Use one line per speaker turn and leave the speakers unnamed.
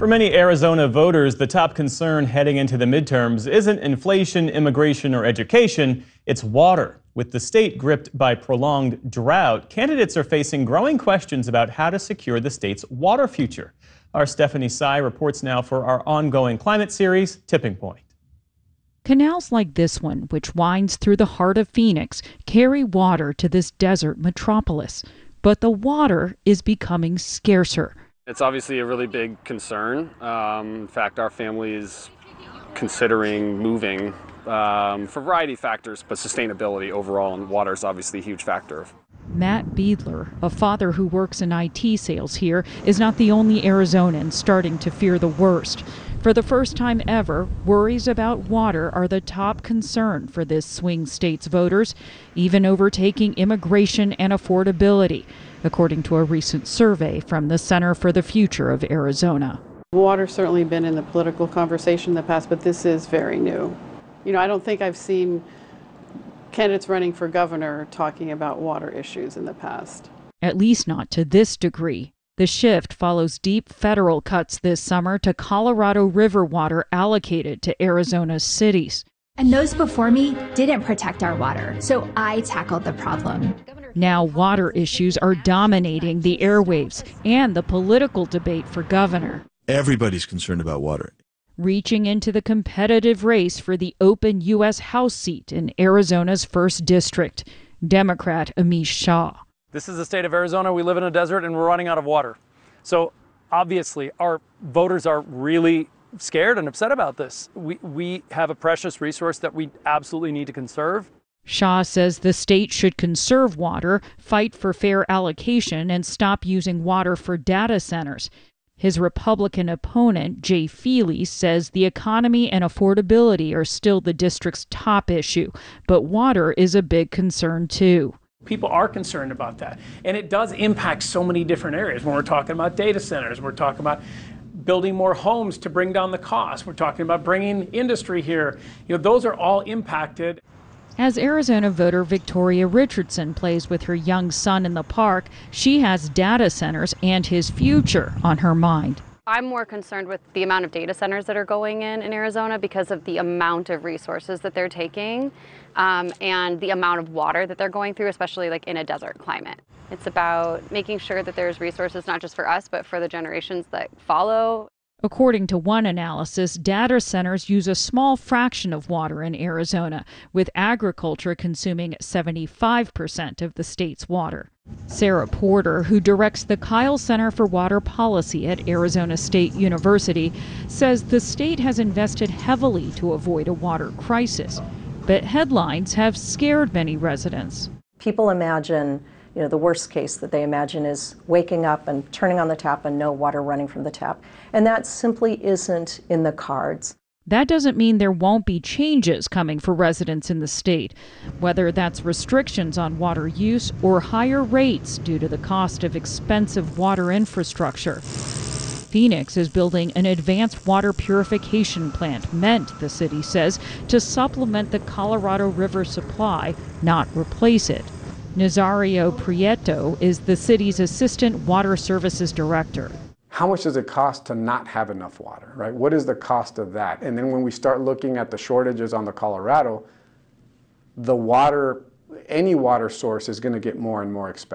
For many Arizona voters, the top concern heading into the midterms isn't inflation, immigration, or education, it's water. With the state gripped by prolonged drought, candidates are facing growing questions about how to secure the state's water future. Our Stephanie Sy reports now for our ongoing climate series, Tipping Point.
Canals like this one, which winds through the heart of Phoenix, carry water to this desert metropolis. But the water is becoming scarcer.
It's obviously a really big concern. In fact, our family is considering moving for a variety of factors, but sustainability overall and water is obviously a huge factor.
Matt Beedler, a father who works in IT sales here, is not the only Arizonan starting to fear the worst. For the first time ever, worries about water are the top concern for this swing state's voters, even overtaking immigration and affordability, according to a recent survey from the Center for the Future of Arizona.
Water's certainly been in the political conversation in the past, but this is very new. I don't think I've seen candidates running for governor talking about water issues in the past.
At least not to this degree. The shift follows deep federal cuts this summer to Colorado River water allocated to Arizona's cities.
And those before me didn't protect our water, so I tackled the problem.
Now water issues are dominating the airwaves and the political debate for governor.
Everybody's concerned about water.
Reaching into the competitive race for the open U.S. House seat in Arizona's 1st District, Democrat Amish Shah.
This is the state of Arizona. We live in a desert and we're running out of water. So obviously our voters are really scared and upset about this. We have a precious resource that we absolutely need to conserve.
Shah says the state should conserve water, fight for fair allocation, and stop using water for data centers. His Republican opponent, Jay Feely, says the economy and affordability are still the district's top issue, but water is a big concern too.
People are concerned about that, and it does impact so many different areas. When we're talking about data centers, we're talking about building more homes to bring down the cost. We're talking about bringing industry here. Those are all impacted.
As Arizona voter Victoria Richardson plays with her young son in the park, she has data centers and his future on her mind.
I'm more concerned with the amount of data centers that are going in Arizona because of the amount of resources that they're taking and the amount of water that they're going through, especially like in a desert climate. It's about making sure that there's resources not just for us, but for the generations that follow.
According to one analysis, data centers use a small fraction of water in Arizona, with agriculture consuming 75% of the state's water. Sarah Porter, who directs the Kyle Center for Water Policy at Arizona State University, says the state has invested heavily to avoid a water crisis, but headlines have scared many residents.
People imagine the worst case that they imagine is waking up and turning on the tap and no water running from the tap. And that simply isn't in the cards.
That doesn't mean there won't be changes coming for residents in the state, whether that's restrictions on water use or higher rates due to the cost of expensive water infrastructure. Phoenix is building an advanced water purification plant meant, the city says, to supplement the Colorado River supply, not replace it. Nazario Prieto is the city's assistant water services director.
How much does it cost to not have enough water, right? What is the cost of that? And then when we start looking at the shortages on the Colorado, the water, any water source is going to get more and more expensive.